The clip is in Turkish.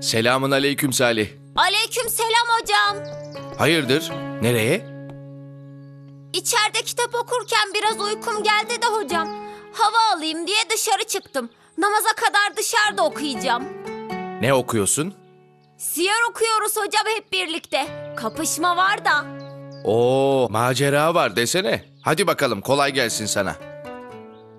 Selamun aleyküm Salih. Aleykümselam hocam. Hayırdır? Nereye? İçeride kitap okurken biraz uykum geldi de hocam. Hava alayım diye dışarı çıktım. Namaza kadar dışarıda okuyacağım. Ne okuyorsun? Siyer okuyoruz hocam hep birlikte. Kapışma var da. Oo, macera var desene. Hadi bakalım kolay gelsin sana.